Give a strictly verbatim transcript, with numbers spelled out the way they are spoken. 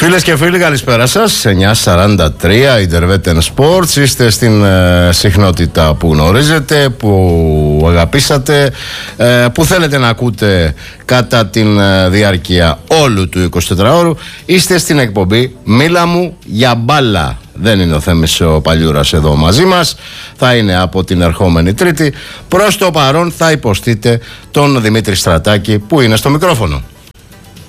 Φίλες και φίλοι, καλησπέρα σας. εννιά σαράντα τρία Ιντερβέτεν Sports. Είστε στην ε, συχνότητα που γνωρίζετε, που αγαπήσατε, ε, που θέλετε να ακούτε κατά την ε, διάρκεια όλου του εικοσιτετράωρου. Είστε στην εκπομπή Μίλα μου για μπάλα. Δεν είναι ο Θέμης ο Παλιούρας εδώ μαζί μας. Θα είναι από την ερχόμενη Τρίτη. Προς το παρόν θα υποστείτε τον Δημήτρη Στρατάκη που είναι στο μικρόφωνο.